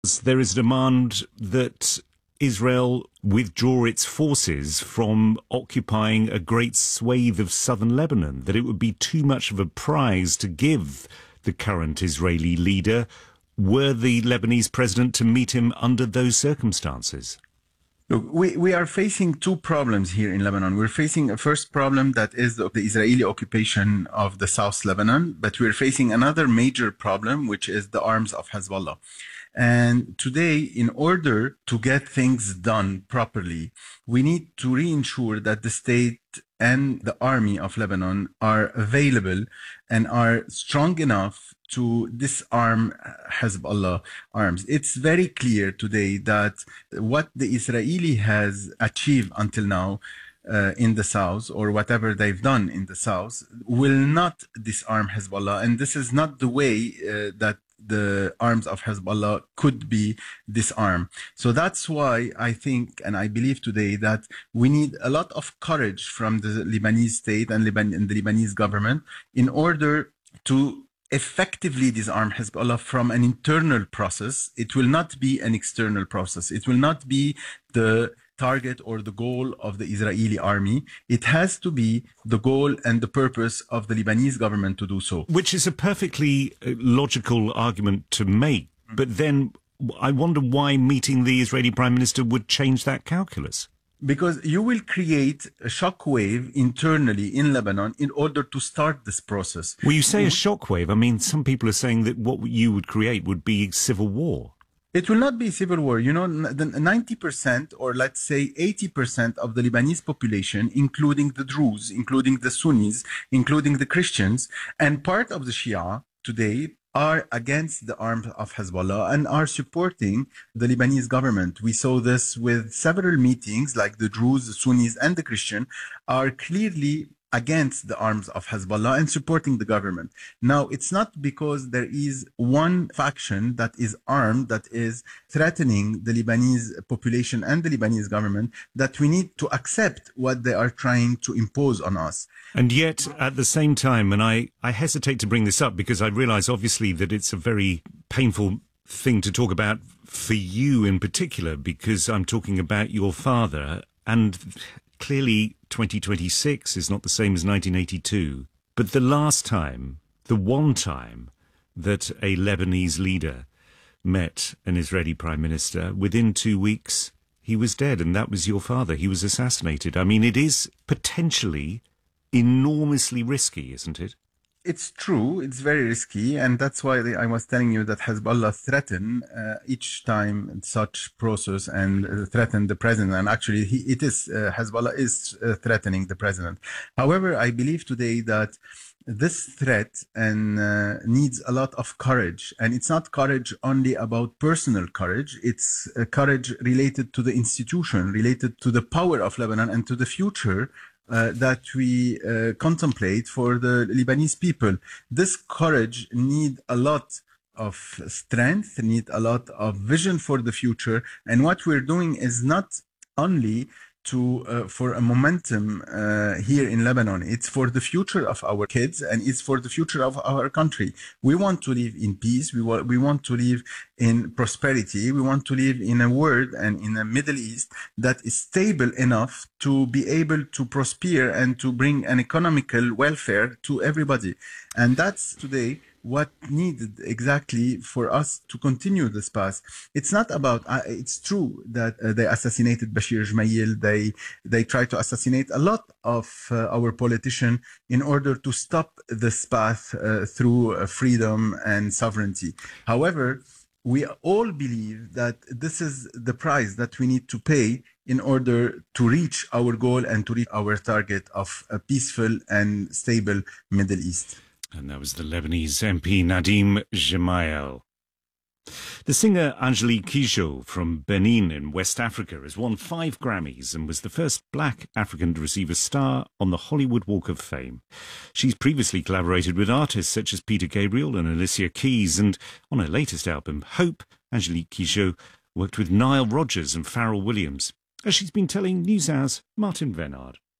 There is a demand that Israel withdraw its forces from occupying a great swathe of southern Lebanon, that it would be too much of a prize to give the current Israeli leader were the Lebanese president to meet him under those circumstances. Look, we are facing two problems here in Lebanon. We're facing a first problem that is the Israeli occupation of the South Lebanon, but we're facing another major problem, which is the arms of Hezbollah. And today, in order to get things done properly, we need to reensure that the state and the army of Lebanon are available and are strong enough to disarm Hezbollah arms. It's very clear today that what the Israeli has achieved until now in the south, or whatever they've done in the south, will not disarm Hezbollah. And this is not the way that the arms of Hezbollah could be disarmed. So that's why I think, and I believe today, that we need a lot of courage from the Lebanese state and the Lebanese government in order to effectively disarm Hezbollah from an internal process. It will not be an external process. It will not be the target or the goal of the Israeli army. It has to be the goal and the purpose of the Lebanese government to do so. Which is a perfectly logical argument to make. But then I wonder why meeting the Israeli Prime Minister would change that calculus. Because you will create a shockwave internally in Lebanon in order to start this process. Well, you say a shockwave. I mean, some people are saying that what you would create would be civil war. It will not be civil war. You know, the 90% or let's say 80% of the Lebanese population, including the Druze, including the Sunnis, including the Christians, and part of the Shia today are against the arms of Hezbollah and are supporting the Lebanese government. We saw this with several meetings, like the Druze, the Sunnis, and the Christian are clearly against the arms of Hezbollah and supporting the government. Now, it's not because there is one faction that is armed, that is threatening the Lebanese population and the Lebanese government, that we need to accept what they are trying to impose on us. And yet, at the same time, and I hesitate to bring this up because I realize obviously that it's a very painful thing to talk about for you in particular, because I'm talking about your father, and clearly 2026 is not the same as 1982. But the last time, the one time that a Lebanese leader met an Israeli prime minister, within 2 weeks, he was dead, and that was your father. He was assassinated. I mean, it is potentially enormously risky, isn't it? It's true. It's very risky. And that's why I was telling you that Hezbollah threaten each time such process and threaten the president. And actually, Hezbollah is threatening the president. However, I believe today that this threat needs a lot of courage. And it's not courage only about personal courage. It's courage related to the institution, related to the power of Lebanon and to the future that we contemplate for the Lebanese people. This courage need a lot of strength, need a lot of vision for the future. And what we're doing is not only for a momentum here in Lebanon. It's for the future of our kids and it's for the future of our country. We want to live in peace. We want to live in prosperity. We want to live in a world and in a Middle East that is stable enough to be able to prosper and to bring an economical welfare to everybody. And that's today what needed exactly for us to continue this path. It's not about, it's true that they assassinated Bashir Gemayel. They tried to assassinate a lot of our politicians in order to stop this path through freedom and sovereignty. However, we all believe that this is the price that we need to pay in order to reach our goal and to reach our target of a peaceful and stable Middle East. And that was the Lebanese MP Nadim Gemayel. The singer Angélique Kidjo from Benin in West Africa has won 5 Grammys and was the first black African to receive a star on the Hollywood Walk of Fame. She's previously collaborated with artists such as Peter Gabriel and Alicia Keys, and on her latest album, Hope, Angélique Kidjo worked with Nile Rodgers and Pharrell Williams, as she's been telling NewsHour's Martin Venard.